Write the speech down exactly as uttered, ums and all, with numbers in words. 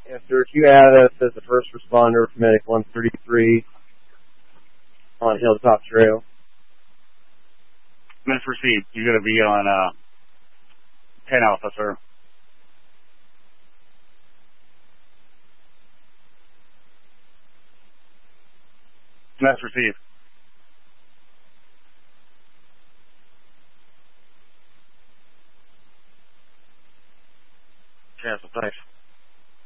Answer, Q Addis as the first responder for Medic one thirty-three on Hilltop Trail. Miss received. You're going to be on uh, ten Alpha, sir. Miss received. Cancel, thanks.